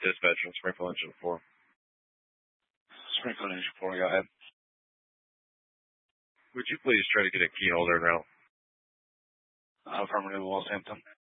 dispatch from Springfield Engine 4. Springfield Engine 4, go ahead. Would you please try to get a key holder en route? Affirmative, Walthampton.